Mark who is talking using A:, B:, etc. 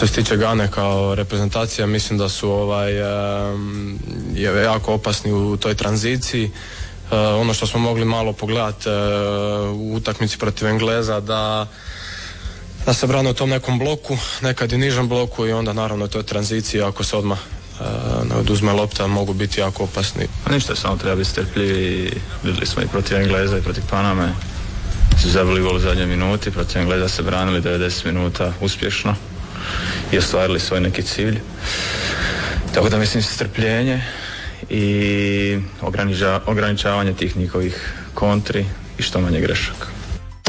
A: Što se tiče Gane kao reprezentacija, mislim da su jako opasni u toj tranziciji. Ono što smo mogli malo pogledati u utakmici protiv Engleza, da se brane u tom nekom bloku, nekad i nižem bloku, i onda naravno u toj tranziciji, ako se odmah ne oduzme lopta, mogu biti jako opasni.
B: Ništa, samo treba biti strpljivi. Vidjeli smo i protiv Engleza i protiv Paname. Su zabili gol u zadnjoj minuti, protiv Engleza se branili 90 minuta uspješno i ostvarili svoj neki cilj. Tako da mislim strpljenje i ograničavanje tih njihovih kontri i što manje grešaka.